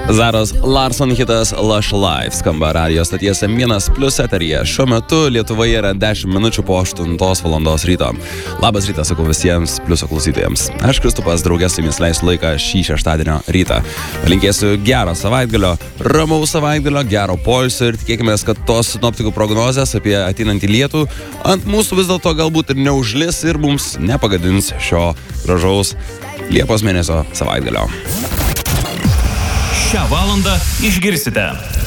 Zaros Larson hitas Lush Life skamba radijo stoties M1+ eteryje. Šiuo metu Lietuvoje yra 10 minučių po 8 valandos ryto. Labas rytas, sakau visiems pliuso klausytojams. Aš Kristupas, draugės su jumis leisiu laiką šį šeštadienio rytą. Palinkėsiu gero savaitgalio, ramaus savaitgalio, gero poilsio ir tikėkime, kad tos sinoptikų prognozės apie ateinantį lietų ant mūsų vis dėlto galbūt ir neužlis ir mums nepagadins šio gražaus Liepos mėnesio savaitgalio. Šią valandą išgirsite.